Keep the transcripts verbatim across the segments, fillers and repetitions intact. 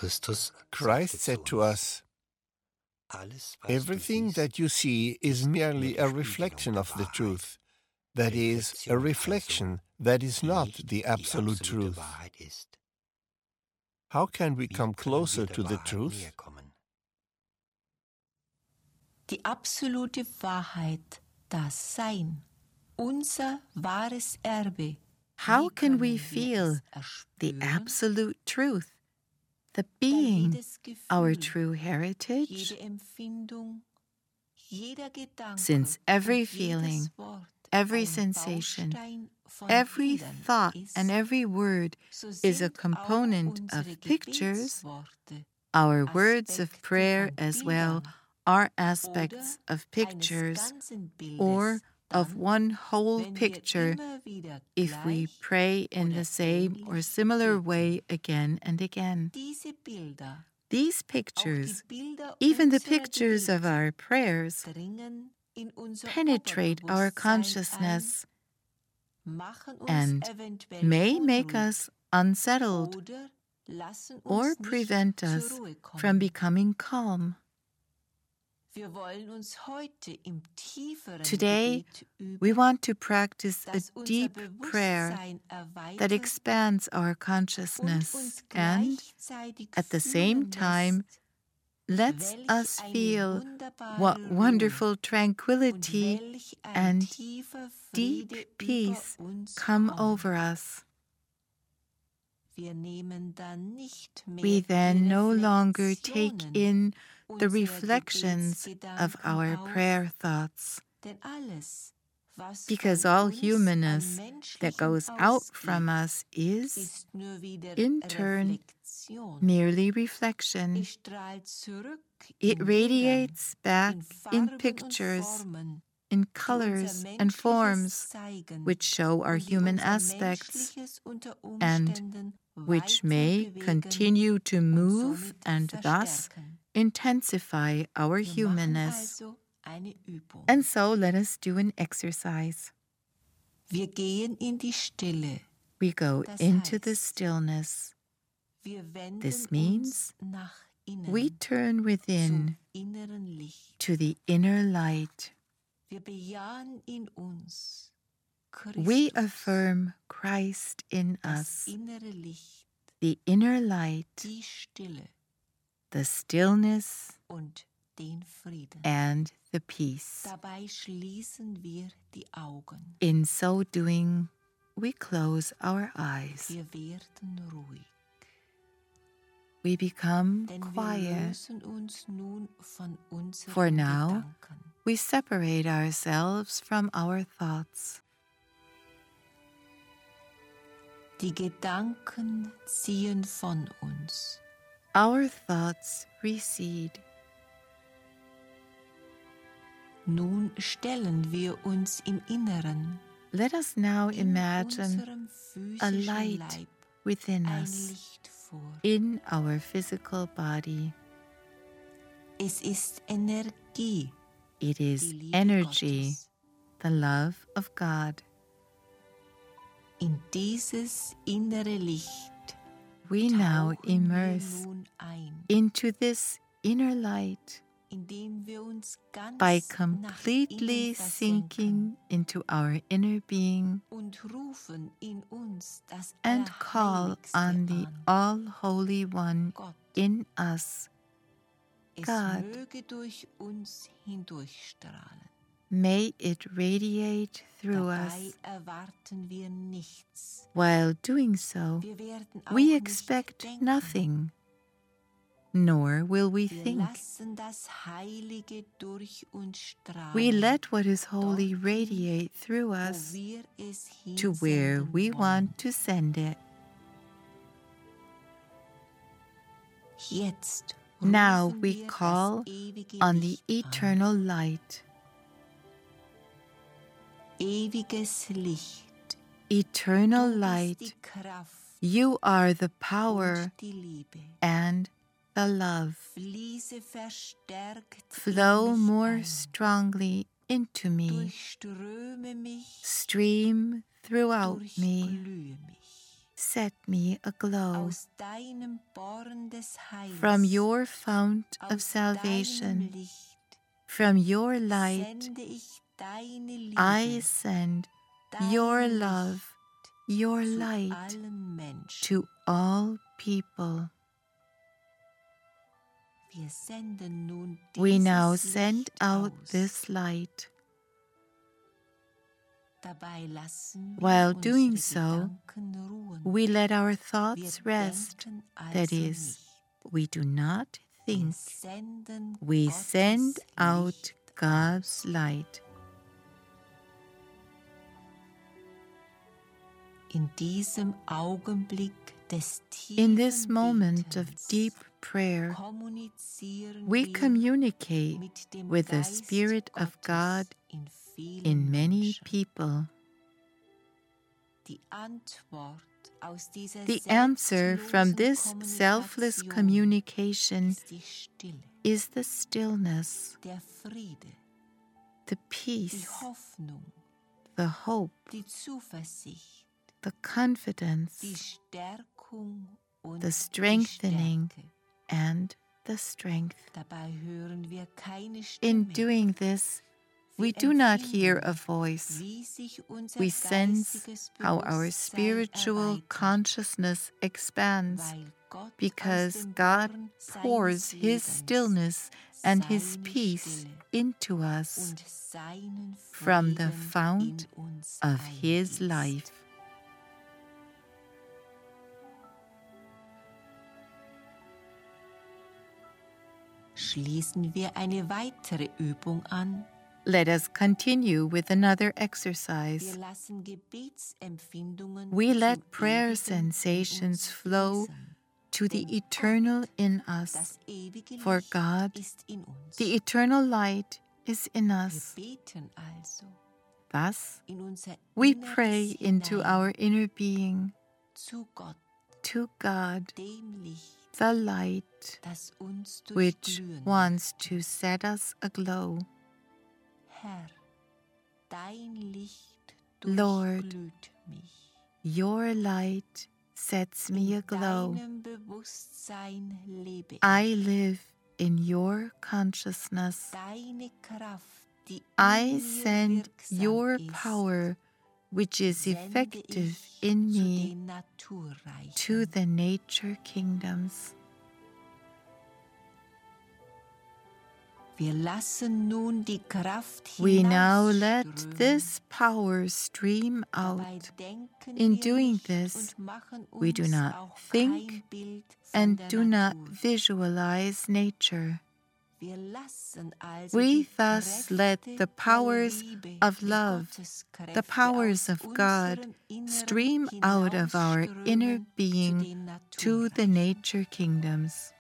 Christ said to us, "Everything that you see is merely a reflection of the truth, that is, a reflection that is not the absolute truth." How can we come closer to the truth? Die absolute Wahrheit, das Sein, unser wahres Erbe. How can we feel the absolute truth, the being, our true heritage? Since every feeling, every sensation, every thought and every word is a component of pictures, our words of prayer as well are aspects of pictures or of one whole picture if we pray in the same or similar way again and again. These pictures, even the pictures of our prayers, penetrate our consciousness and may make us unsettled or prevent us from becoming calm. Today, we want to practice a deep prayer that expands our consciousness and, at the same time, lets us feel what wonderful tranquility and deep peace come over us. We then no longer take in the reflections of our prayer thoughts, because all humanness that goes out from us is, in turn, merely reflection. It radiates back in pictures, in colors and forms, which show our human aspects and which may continue to move and thus intensify our humanness. And so let us do an exercise. We go into the stillness. This means we turn within to the inner light. We affirm Christ in us, the inner light, the stillness, and the peace. In so doing, we close our eyes. We become quiet. For now, we separate ourselves from our thoughts. Die Gedanken ziehen von uns. Our thoughts recede. Nun stellen wir uns im Inneren, let us now imagine a light within us, in our physical body. Es ist Energie, it is energy, the love of God. In dieses innere Licht we now immerse into this inner light by completely sinking into our inner being and call on the All-Holy One in us, God. May it radiate through us. While doing so, we expect nothing, nor will we think. We let what is holy radiate through us to where we want to send it. Now we call on the eternal light. Eternal light, you are the power and the love. Flow more strongly into me. Stream throughout me. set me aglow. aus deinem Born des Heils, From your fount of aus salvation, deinem Licht, from your light, sende ich deine Liebe, I send your dein love, your Licht zu light allen Menschen. to all people. Wir senden nun We now dieses send Licht out aus. this light. Dabei lassen wir While unsere doing so, Gedanken ruhen. we let our Wir thoughts rest. denken also That is, nicht. we do not Wir think. senden We Gottes send out Licht God's light. in diesem Augenblick des In this tiefen moment of Betens deep prayer, kommunizieren we wir communicate mit dem with the Geist Spirit of Gottes God in vielen in many Menschen. people. Die Antwort aus dieser The answer from selbstlosen this selfless Kommunikation communication ist die Stille, is the stillness, der Friede, the die peace, Hoffnung, the hope, die Zuversicht, the confidence, die Stärkung und the strengthening, die Stärke. and the strength. Dabei hören wir keine In Stimme. doing this, we Wir do not empfinden, hear a voice. wie sich unser We sense geistiges how our Bewusstsein spiritual erweitert, consciousness expands weil Gott because aus dem God Born seines pours His Lebens stillness and His seine peace Stille into us und seinen from the Frieden fount in uns of His eingießt. life. Schließen wir eine weitere Übung an. Let us continue with another Wir exercise. lassen Gebetsempfindungen We zum let prayer Ewigen in sensations uns flow fließen. to the Denn eternal in us. Das ewige For Licht God, ist in uns. the eternal light is in Wir us. beten also Thus, in unser we Inneres pray into hinein our inner being, zu Gott, to God, dem Licht, the light, das uns which durchglühen wants möchte. to set us aglow. Herr, dein Licht Lord, durchglüht mich. Your light sets me In aglow. deinem Bewusstsein lebe I ich. live in your consciousness. Deine Kraft, die in I mir send wirksam your ist, power, which is sende effective ich in zu me, den Naturreichen. to the nature kingdoms. Wir lassen nun die Kraft We now let hinausströmen. this power stream Dabei out. denken In wir doing nicht this, und machen we do uns not auch think kein Bild von and der do not Natur. visualize nature. Wir lassen also We die thus let Kräfte the der powers Liebe, of die love, Gotteskräfte the powers aus of God, unserem Inneren stream out of our inner hinausströmen zu being den to the Naturreichen. nature kingdoms.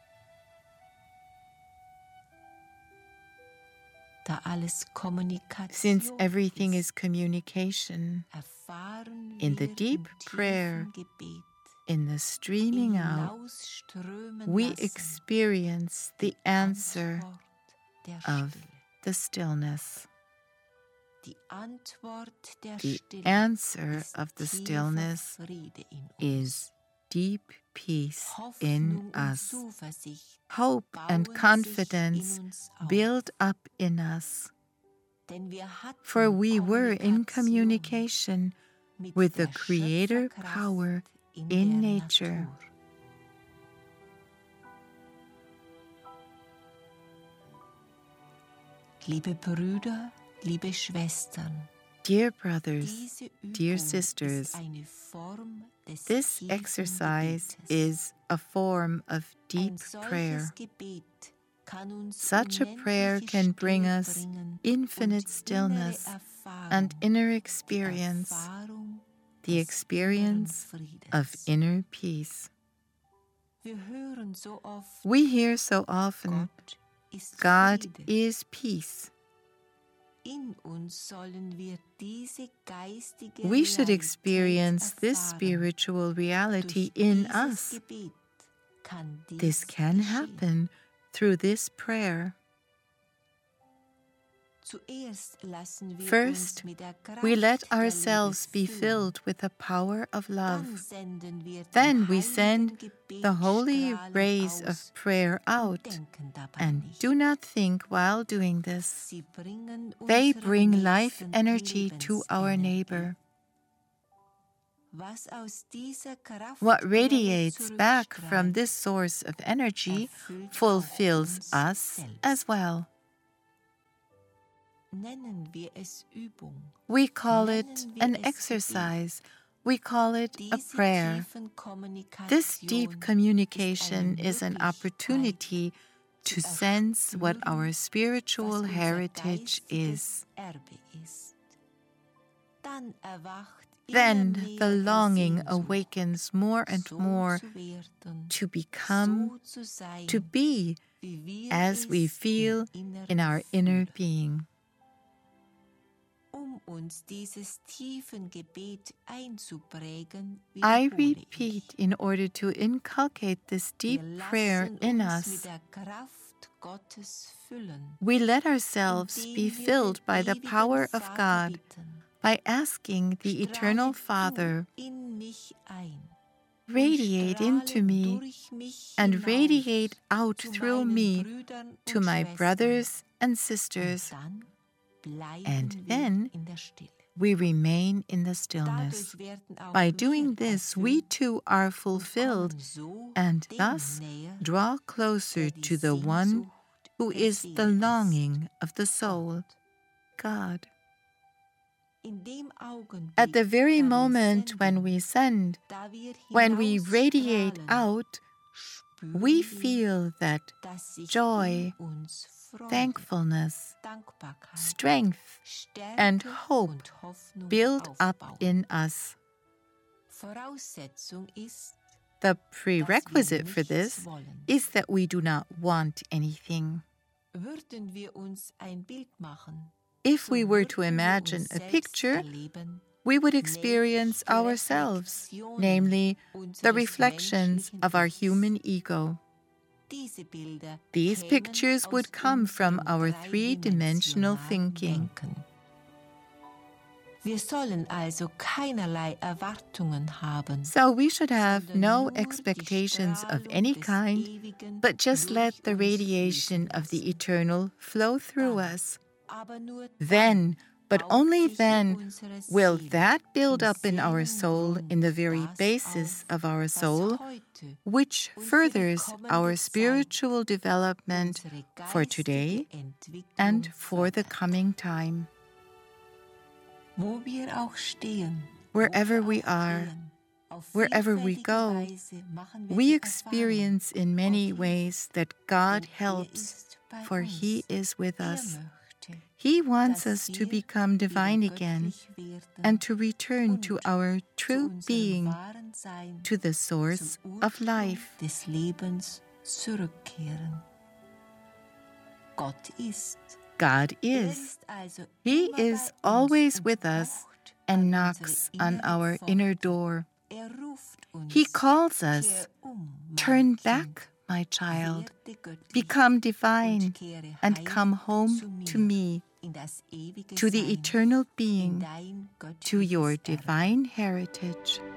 Da alles Kommunikation Since everything ist, is communication, erfahren in the wir deep im prayer, tiefen Gebet, in the im streaming out, Hinausströmen we lassen, experience the die answer Antwort der of Stille. the stillness. Die Antwort der The Stille answer ist of the tiefer stillness Friede in uns. is deep peace Hoffnung in und us. Zuversicht Hope and bauen sich confidence in uns auf. build up in us, Denn wir hatten for we were in Kommunikation communication mit with the der creator Schöpferkraft power in, in der nature. Natur. Liebe Brüder, liebe Schwestern, Dear brothers, diese dear Übung sisters, ist eine Form des this tiefen exercise Gebetes. is a form of deep Ein solches prayer. Gebet kann uns Such a prayer unendliche can bring Stille us bringen infinite und stillness innere Erfahrung, and inner die experience, Erfahrung the des experience inneren Friedens. of inner peace. Wir hören so oft, We hear so often, Gott ist God Friede. is peace. In uns sollen wir diese geistige We should Realität experience this erfahren. spiritual reality Durch in dieses us. Gebet kann dies This can geschehen. happen through this prayer. First, we let ourselves be filled with the power of love. Then we send the holy rays of prayer out, and do not think while doing this. They bring life energy to our neighbor. What radiates back from this source of energy fulfills us as well. We call it an exercise. We call it a prayer. This deep communication is an opportunity to sense what our spiritual heritage is. Then the longing awakens more and more to become, to be, as we feel in our inner being. I repeat, in order to inculcate this deep prayer in us, we let ourselves be filled by the power of God by asking the Eternal Father, radiate into me and radiate out through me to my brothers and sisters. And then we remain in the stillness. By doing this, we too are fulfilled and thus draw closer to the one who is the longing of the soul, God. At the very moment when we send, when we radiate out, we feel that joy, thankfulness, strength, and hope build up in us. The prerequisite for this is that we do not want anything. If we were to imagine a picture, we would experience ourselves, namely, the reflections of our human ego. These pictures would come from our three-dimensional thinking. So we should have no expectations of any kind, but just let the radiation of the eternal flow through us. Then, but only then, will that build up in our soul, in the very basis of our soul, which furthers our spiritual development for today and for the coming time. Wherever we are, wherever we go, we experience in many ways that God helps, for He is with us. He wants us to become divine again and to return to our true being, to the source of life. God is. He is always with us and knocks on our inner door. He calls us, turn back, my child, become divine, and come home to me, to the eternal being, to your divine heritage.